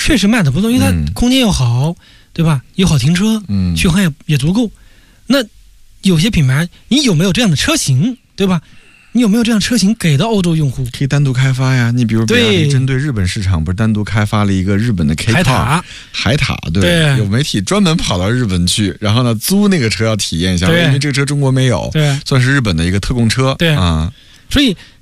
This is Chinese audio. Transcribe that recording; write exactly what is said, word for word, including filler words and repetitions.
确实卖的不错，因为它空间又好，对吧？又好停车， 嗯， 续航也也足够。那有些品牌，你有没有这样的车型，对吧？你有没有这样车型给到欧洲用户？ 可以单独开发呀。你比如比亚迪针对日本市场，不是单独开发了一个日本的 K 海塔， 海塔 对, 对， 有媒体专门跑到日本去，然后呢租那个车要体验一下，因为这个车中国没有， 对， 算是日本的一个特供车， 对啊。 所以